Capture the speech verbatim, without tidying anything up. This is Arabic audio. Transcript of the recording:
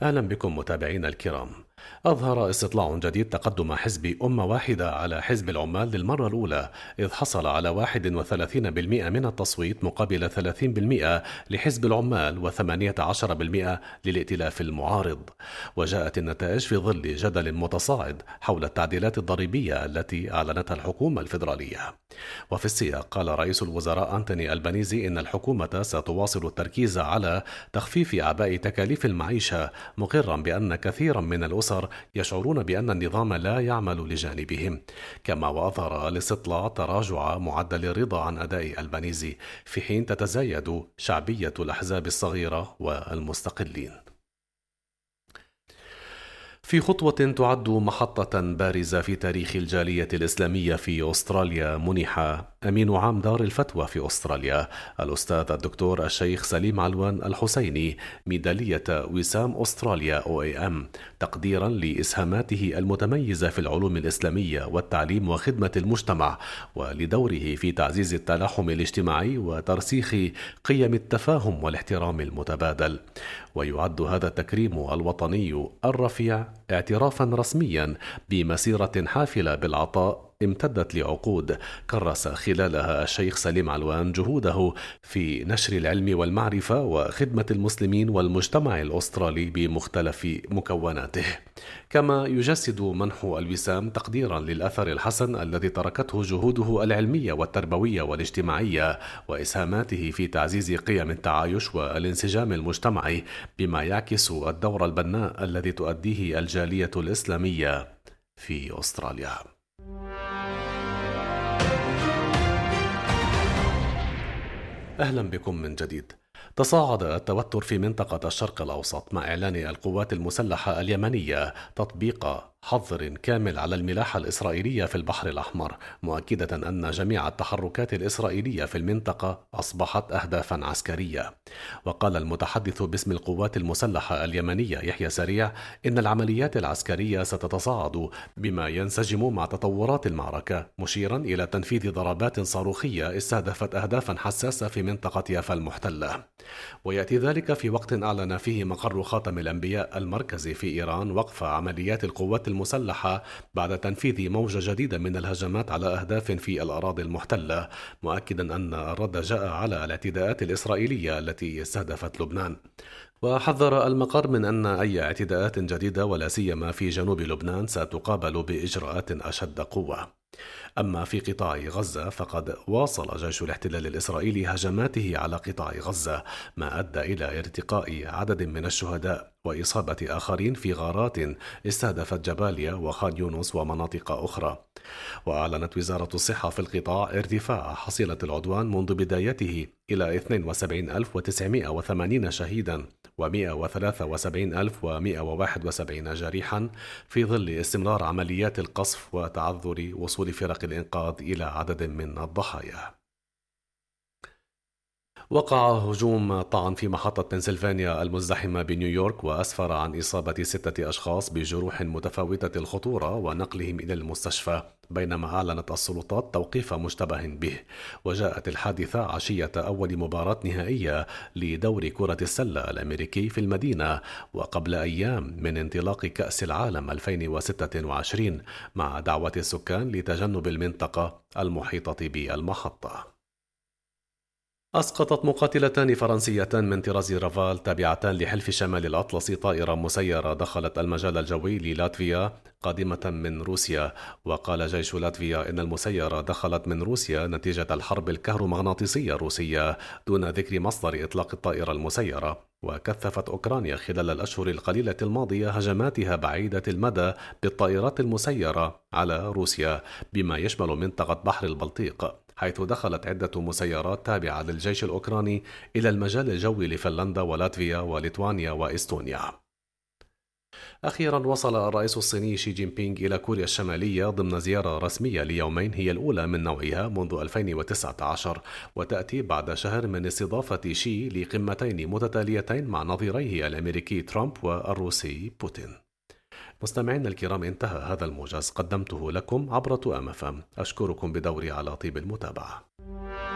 أهلا بكم متابعينا الكرام. أظهر استطلاع جديد تقدم حزب أمة واحدة على حزب العمال للمرة الأولى، إذ حصل على واحد وثلاثين بالمئة من التصويت مقابل ثلاثين بالمئة لحزب العمال و18% للائتلاف المعارض. وجاءت النتائج في ظل جدل متصاعد حول التعديلات الضريبية التي أعلنتها الحكومة الفيدرالية. وفي السياق قال رئيس الوزراء أنتوني ألبانيزي إن الحكومة ستواصل التركيز على تخفيف أعباء تكاليف المعيشة، مقرا بأن كثيرا من الأسر يشعرون بأن النظام لا يعمل لجانبهم. كما وأظهر الاستطلاع تراجع معدل الرضا عن أداء ألبانيزي، في حين تتزايد شعبية الأحزاب الصغيرة والمستقلين. في خطوة تعد محطة بارزة في تاريخ الجالية الإسلامية في أستراليا، منح أمين عام دار الفتوى في أستراليا الأستاذ الدكتور الشيخ سليم علوان الحسيني ميدالية وسام أستراليا أو إي إم، تقديرا لإسهاماته المتميزة في العلوم الإسلامية والتعليم وخدمة المجتمع، ولدوره في تعزيز التلاحم الاجتماعي وترسيخ قيم التفاهم والاحترام المتبادل. ويعد هذا التكريم الوطني الرفيع اعترافا رسميا بمسيرة حافلة بالعطاء امتدت لعقود، كرس خلالها الشيخ سليم علوان جهوده في نشر العلم والمعرفة وخدمة المسلمين والمجتمع الأسترالي بمختلف مكوناته. كما يجسد منح الوسام تقديرا للأثر الحسن الذي تركته جهوده العلمية والتربوية والاجتماعية وإسهاماته في تعزيز قيم التعايش والانسجام المجتمعي، بما يعكس الدور البناء الذي تؤديه الجالية الإسلامية في أستراليا. أهلا بكم من جديد. تصاعد التوتر في منطقة الشرق الأوسط مع إعلان القوات المسلحة اليمنية تطبيق حظر كامل على الملاحة الإسرائيلية في البحر الأحمر، مؤكدة أن جميع التحركات الإسرائيلية في المنطقة أصبحت أهدافا عسكرية. وقال المتحدث باسم القوات المسلحة اليمنية يحيى سريع إن العمليات العسكرية ستتصاعد بما ينسجم مع تطورات المعركة، مشيرا إلى تنفيذ ضربات صاروخية استهدفت أهدافا حساسة في منطقة يافا المحتلة. ويأتي ذلك في وقت أعلن فيه مقر خاتم الأنبياء المركزي في إيران وقف عمليات القوات المسلحة بعد تنفيذ موجة جديدة من الهجمات على أهداف في الأراضي المحتلة، مؤكدا أن الرد جاء على الاعتداءات الإسرائيلية التي استهدفت لبنان. وحذر المقر من أن أي اعتداءات جديدة ولا سيما في جنوب لبنان ستقابل بإجراءات أشد قوة. أما في قطاع غزة فقد واصل جيش الاحتلال الإسرائيلي هجماته على قطاع غزة، ما أدى إلى ارتقاء عدد من الشهداء وإصابة آخرين في غارات استهدفت جباليا وخان يونس ومناطق أخرى. وأعلنت وزارة الصحة في القطاع ارتفاع حصيلة العدوان منذ بدايته إلى اثنين وسبعين ألف وتسعمئة وثمانين شهيدا ومئة وثلاثة وسبعين ألف ومئة وواحد وسبعين جريحا، في ظل استمرار عمليات القصف وتعذر وصول فرق الإنقاذ إلى عدد من الضحايا. وقع هجوم طعن في محطة بنسلفانيا المزدحمة بنيويورك وأسفر عن إصابة ستة أشخاص بجروح متفاوتة الخطورة ونقلهم إلى المستشفى، بينما أعلنت السلطات توقيف مشتبه به. وجاءت الحادثة عشية أول مباراة نهائية لدوري كرة السلة الأمريكي في المدينة، وقبل أيام من انطلاق كأس العالم ألفين وستة وعشرين، مع دعوة السكان لتجنب المنطقة المحيطة بالمحطة. أسقطت مقاتلتان فرنسيتان من طراز رافال تابعتان لحلف شمال الأطلسي طائرة مسيرة دخلت المجال الجوي للاتفيا قادمة من روسيا. وقال جيش لاتفيا إن المسيرة دخلت من روسيا نتيجة الحرب الكهرومغناطيسية الروسية، دون ذكر مصدر إطلاق الطائرة المسيرة. وكثفت أوكرانيا خلال الأشهر القليلة الماضية هجماتها بعيدة المدى بالطائرات المسيرة على روسيا، بما يشمل منطقة بحر البلطيق، حيث دخلت عدة مسيرات تابعة للجيش الأوكراني إلى المجال الجوي لفنلندا ولاتفيا وليتوانيا وإستونيا. أخيرا وصل الرئيس الصيني شي جين بينغ إلى كوريا الشمالية ضمن زيارة رسمية ليومين هي الأولى من نوعها منذ ألفين وتسعة عشر، وتأتي بعد شهر من استضافة شي لقمتين متتاليتين مع نظيريه الأمريكي ترامب والروسي بوتين. مستمعينا الكرام، انتهى هذا الموجز قدمته لكم عبر تؤام فم. أشكركم بدوري على طيب المتابعة.